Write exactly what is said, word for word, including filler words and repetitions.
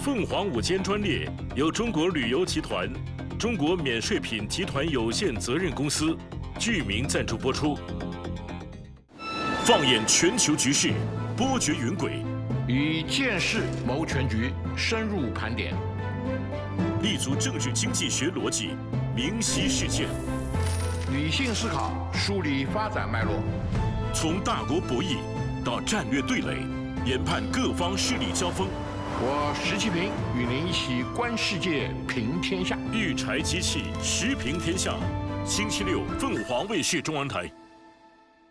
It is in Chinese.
凤凰午间专列由中国旅游集团、中国免税品集团有限责任公司剧名赞助播出。放眼全球局势，波谲云诡， 以见识谋全局，深入盘点， 立足政治经济学逻辑，明晰事件， 理性思考，梳理发展脉络， 从大国博弈到战略对垒，研判各方势力交锋。 我石其平与您一起观世界，评天下。 育才机器，时评天下。星期六，凤凰卫视中文台。